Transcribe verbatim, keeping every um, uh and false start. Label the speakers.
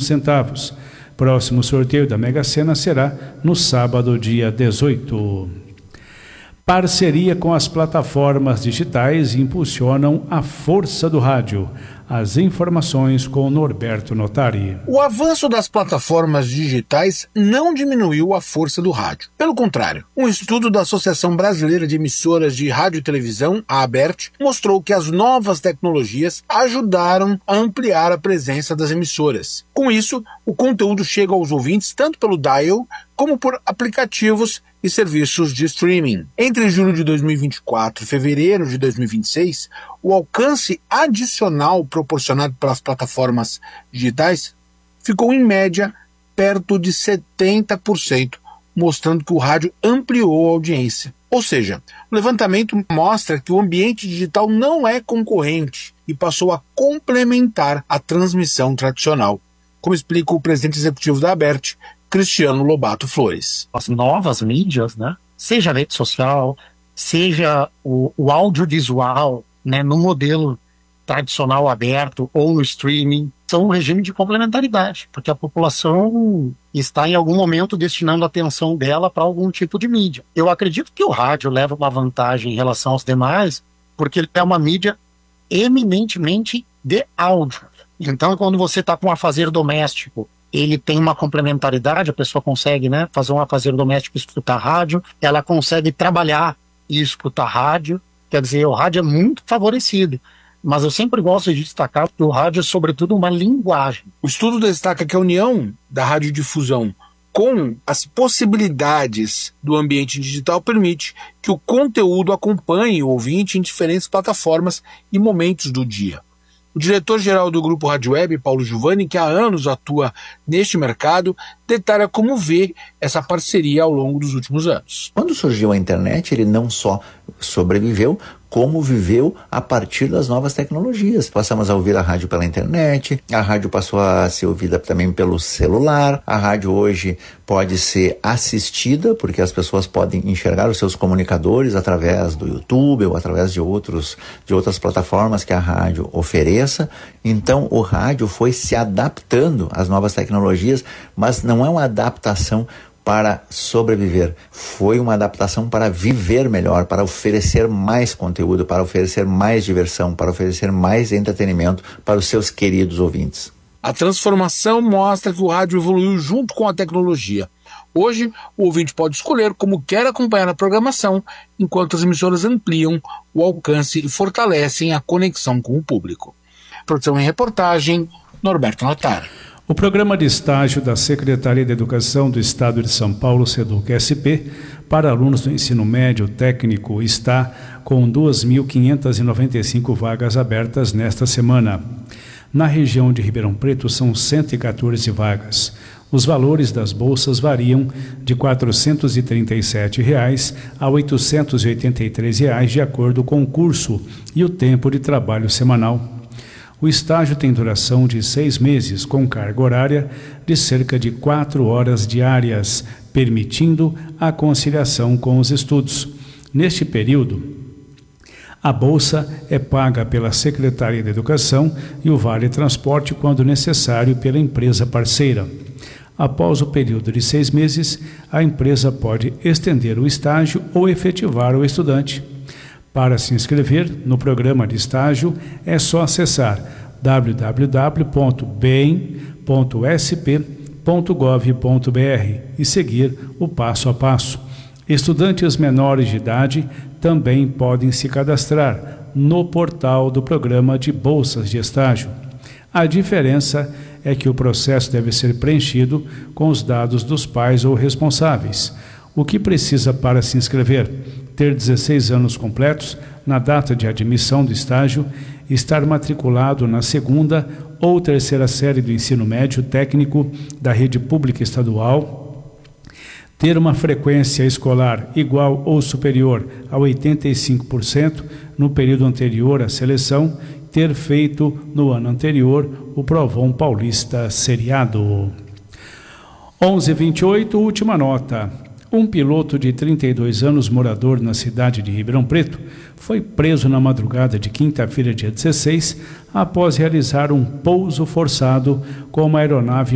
Speaker 1: centavos. Próximo sorteio da Mega Sena será no sábado, dia dezoito. Parceria com as plataformas digitais impulsionam a força do rádio. As informações com Norberto Notari.
Speaker 2: O avanço das plataformas digitais não diminuiu a força do rádio. Pelo contrário, um estudo da Associação Brasileira de Emissoras de Rádio e Televisão, a ABERT, mostrou que as novas tecnologias ajudaram a ampliar a presença das emissoras. Com isso, o conteúdo chega aos ouvintes tanto pelo dial como por aplicativos e serviços de streaming. Entre julho de dois mil e vinte e quatro e fevereiro de dois mil e vinte e seis, o alcance adicional proporcionado pelas plataformas digitais ficou, em média, perto de setenta por cento, mostrando que o rádio ampliou a audiência. Ou seja, o levantamento mostra que o ambiente digital não é concorrente e passou a complementar a transmissão tradicional, como explica o presidente executivo da ABERT, Cristiano Lobato Flores.
Speaker 3: As novas mídias, né, seja a rede social, seja o, o audiovisual, né, no modelo tradicional aberto ou no streaming, são um regime de complementaridade, porque a população está em algum momento destinando a atenção dela para algum tipo de mídia. Eu acredito que o rádio leva uma vantagem em relação aos demais, porque ele é uma mídia eminentemente de áudio. Então, quando você está com um afazer doméstico, ele tem uma complementaridade, a pessoa consegue, né, fazer um afazer doméstico e escutar rádio, ela consegue trabalhar e escutar rádio, quer dizer, o rádio é muito favorecido. Mas eu sempre gosto de destacar que o rádio é, sobretudo, uma linguagem.
Speaker 2: O estudo destaca que a união da radiodifusão com as possibilidades do ambiente digital permite que o conteúdo acompanhe o ouvinte em diferentes plataformas e momentos do dia. O diretor-geral do Grupo Rádio Web, Paulo Giovanni, que há anos atua neste mercado, detalha como vê essa parceria ao longo dos últimos anos.
Speaker 4: Quando surgiu a internet, ele não só sobreviveu, como viveu a partir das novas tecnologias. Passamos a ouvir a rádio pela internet, a rádio passou a ser ouvida também pelo celular, a rádio hoje pode ser assistida, porque as pessoas podem enxergar os seus comunicadores através do YouTube ou através de, outros, de outras plataformas que a rádio ofereça. Então o rádio foi se adaptando às novas tecnologias, mas não é uma adaptação para sobreviver, foi uma adaptação para viver melhor, para oferecer mais conteúdo, para oferecer mais diversão, para oferecer mais entretenimento para os seus queridos ouvintes.
Speaker 2: A transformação mostra que o rádio evoluiu junto com a tecnologia. Hoje, o ouvinte pode escolher como quer acompanhar a programação, enquanto as emissoras ampliam o alcance e fortalecem a conexão com o público. Produção e reportagem, Norberto Notari.
Speaker 1: O programa de estágio da Secretaria de Educação do Estado de São Paulo, SEDUC S P, para alunos do ensino médio técnico está com duas mil quinhentas e noventa e cinco vagas abertas nesta semana. Na região de Ribeirão Preto são cento e quatorze vagas. Os valores das bolsas variam de quatrocentos e trinta e sete reais a oitocentos e oitenta e três reais de acordo com o curso e o tempo de trabalho semanal. O estágio tem duração de seis meses, com carga horária de cerca de quatro horas diárias, permitindo a conciliação com os estudos. Neste período, a bolsa é paga pela Secretaria de Educação e o vale transporte, quando necessário, pela empresa parceira. Após o período de seis meses, a empresa pode estender o estágio ou efetivar o estudante. Para se inscrever no programa de estágio, é só acessar w w w ponto bem ponto s p ponto gov ponto b r e seguir o passo a passo. Estudantes menores de idade também podem se cadastrar no portal do programa de bolsas de estágio. A diferença é que o processo deve ser preenchido com os dados dos pais ou responsáveis. O que precisa para se inscrever? Ter dezesseis anos completos na data de admissão do estágio, estar matriculado na segunda ou terceira série do ensino médio técnico da rede pública estadual, ter uma frequência escolar igual ou superior a oitenta e cinco por cento no período anterior à seleção, ter feito no ano anterior o Provão Paulista seriado. onze e vinte e oito, última nota. Um piloto de trinta e dois anos, morador na cidade de Ribeirão Preto, foi preso na madrugada de quinta-feira, dia dezesseis, após realizar um pouso forçado com uma aeronave